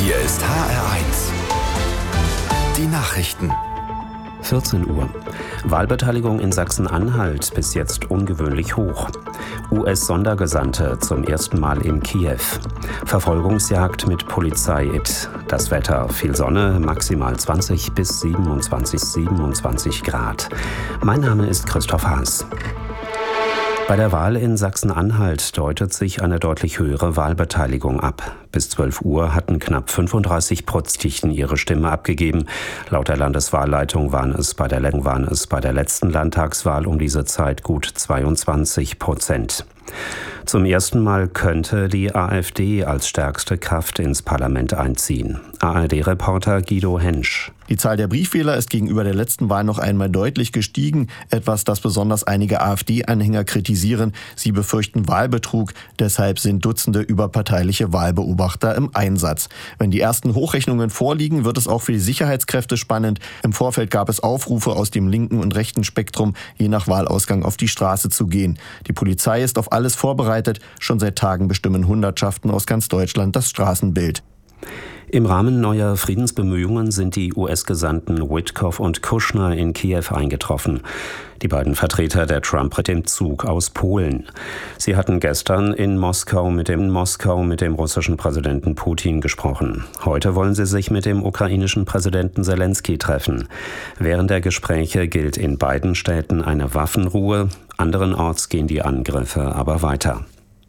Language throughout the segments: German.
Hier ist HR1. Die Nachrichten. 14 Uhr. Wahlbeteiligung in Sachsen-Anhalt bis jetzt ungewöhnlich hoch. US-Sondergesandte zum ersten Mal in Kiew. Verfolgungsjagd mit Polizei. Das Wetter: viel Sonne, maximal 20 bis 27 Grad. Mein Name ist Christoph Haas. Bei der Wahl in Sachsen-Anhalt deutet sich eine deutlich höhere Wahlbeteiligung ab. Bis 12 Uhr hatten knapp 35% ihre Stimme abgegeben. Laut der Landeswahlleitung waren es bei der letzten Landtagswahl um diese Zeit gut 22%. Zum ersten Mal könnte die AfD als stärkste Kraft ins Parlament einziehen. ARD-Reporter Guido Hensch. Die Zahl der Briefwähler ist gegenüber der letzten Wahl noch einmal deutlich gestiegen. Etwas, das besonders einige AfD-Anhänger kritisieren. Sie befürchten Wahlbetrug. Deshalb sind Dutzende überparteiliche Wahlbeobachter im Einsatz. Wenn die ersten Hochrechnungen vorliegen, wird es auch für die Sicherheitskräfte spannend. Im Vorfeld gab es Aufrufe aus dem linken und rechten Spektrum, je nach Wahlausgang auf die Straße zu gehen. Die Polizei ist auf alles vorbereitet. Schon seit Tagen bestimmen Hundertschaften aus ganz Deutschland das Straßenbild. Im Rahmen neuer Friedensbemühungen sind die US-Gesandten Witkoff und Kushner in Kiew eingetroffen. Die beiden Vertreter der Trump mit dem Zug aus Polen. Sie hatten gestern in Moskau mit dem russischen Präsidenten Putin gesprochen. Heute wollen sie sich mit dem ukrainischen Präsidenten Zelensky treffen. Während der Gespräche gilt in beiden Städten eine Waffenruhe. Anderenorts gehen die Angriffe aber weiter.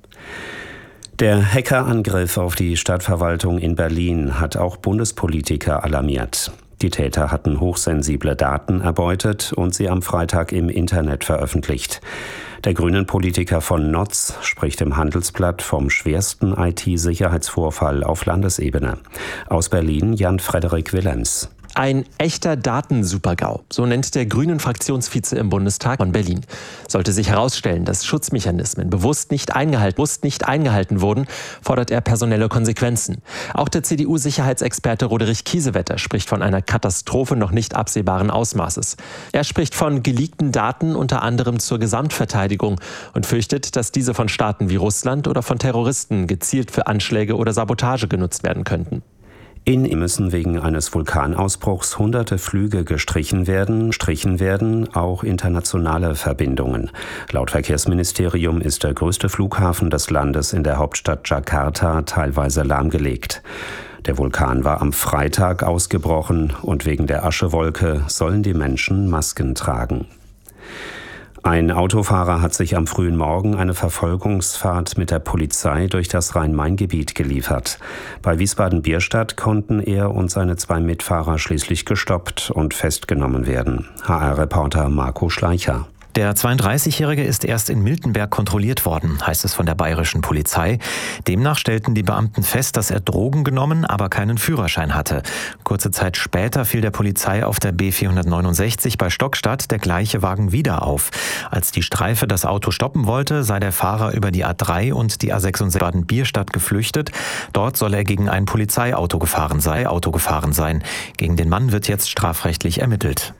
Der Hackerangriff auf die Stadtverwaltung in Berlin hat auch Bundespolitiker alarmiert. Die Täter hatten hochsensible Daten erbeutet und sie am Freitag im Internet veröffentlicht. Der Grünen-Politiker von Notz spricht im Handelsblatt vom schwersten IT-Sicherheitsvorfall auf Landesebene. Aus Berlin Jan-Frederik Willems. Ein echter Datensuper-GAU, so nennt der Grünen-Fraktionsvize im Bundestag von Berlin. Sollte sich herausstellen, dass Schutzmechanismen bewusst nicht eingehalten wurden, fordert er personelle Konsequenzen. Auch der CDU-Sicherheitsexperte Roderich Kiesewetter spricht von einer Katastrophe noch nicht absehbaren Ausmaßes. Er spricht von geleakten Daten unter anderem zur Gesamtverteidigung und fürchtet, dass diese von Staaten wie Russland oder von Terroristen gezielt für Anschläge oder Sabotage genutzt werden könnten. In müssen wegen eines Vulkanausbruchs hunderte Flüge gestrichen werden, auch internationale Verbindungen. Laut Verkehrsministerium ist der größte Flughafen des Landes in der Hauptstadt Jakarta teilweise lahmgelegt. Der Vulkan war am Freitag ausgebrochen und wegen der Aschewolke sollen die Menschen Masken tragen. Ein Autofahrer hat sich am frühen Morgen eine Verfolgungsfahrt mit der Polizei durch das Rhein-Main-Gebiet geliefert. Bei Wiesbaden-Bierstadt konnten er und seine 2 Mitfahrer schließlich gestoppt und festgenommen werden. HR-Reporter Marco Schleicher. Der 32-Jährige ist erst in Miltenberg kontrolliert worden, heißt es von der bayerischen Polizei. Demnach stellten die Beamten fest, dass er Drogen genommen, aber keinen Führerschein hatte. Kurze Zeit später fiel der Polizei auf der B469 bei Stockstadt der gleiche Wagen wieder auf. Als die Streife das Auto stoppen wollte, sei der Fahrer über die A3 und die A66 Baden-Bierstadt geflüchtet. Dort soll er gegen ein Polizeiauto gefahren sein. Gegen den Mann wird jetzt strafrechtlich ermittelt.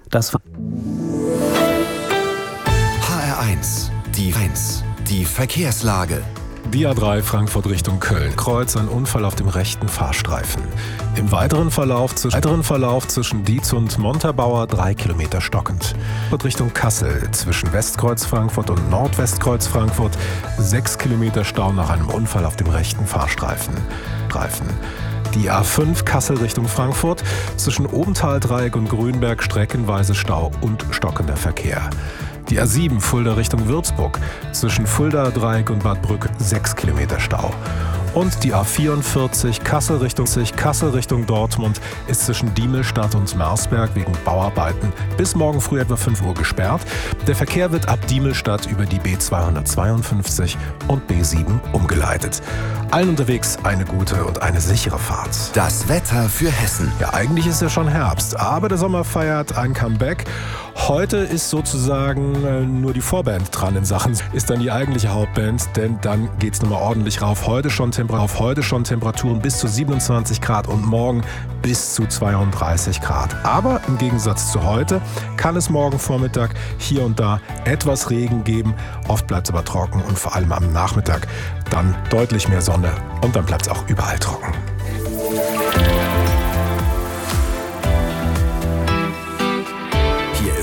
Die Verkehrslage. Die A3 Frankfurt Richtung Köln. Kreuz ein Unfall auf dem rechten Fahrstreifen. Im weiteren Verlauf zwischen Dietz und Montabaur 3 Kilometer stockend. Richtung Kassel zwischen Westkreuz Frankfurt und Nordwestkreuz Frankfurt 6 Kilometer Stau nach einem Unfall auf dem rechten Fahrstreifen. Die A5 Kassel Richtung Frankfurt zwischen Obentaldreieck und Grünberg streckenweise Stau und stockender Verkehr. Die A7 Fulda Richtung Würzburg zwischen Fulda-Dreieck und Bad Brücke 6 Kilometer Stau. Und die A44 Kassel Richtung Dortmund ist zwischen Diemelstadt und Marsberg wegen Bauarbeiten bis morgen früh etwa 5 Uhr gesperrt. Der Verkehr wird ab Diemelstadt über die B252 und B7 umgeleitet. Allen unterwegs eine gute und eine sichere Fahrt. Das Wetter für Hessen. Ja, eigentlich ist ja schon Herbst, aber der Sommer feiert ein Comeback. Heute ist sozusagen nur die Vorband dran in Sachen, ist dann die eigentliche Hauptband, denn dann geht's nochmal ordentlich rauf. Heute schon Temperaturen bis zu 27 Grad und morgen bis zu 32 Grad. Aber im Gegensatz zu heute kann es morgen Vormittag hier und da etwas Regen geben. Oft bleibt es aber trocken und vor allem am Nachmittag dann deutlich mehr Sonne und dann bleibt es auch überall trocken.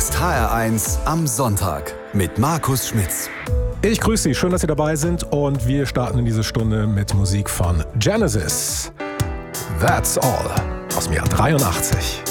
ist HR1 am Sonntag mit Markus Schmitz. Ich grüße Sie, schön, dass Sie dabei sind und wir starten in diese Stunde mit Musik von Genesis. That's All aus dem Jahr 83.